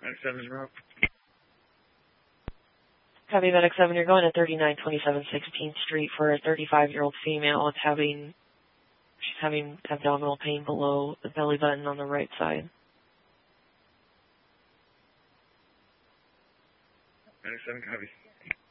Medic 7 is wrong. Copy, Medic 7, you're going to 3927 16th Street for a 35-year-old female. She's having abdominal pain below the belly button on the right side. Medic 7, copy.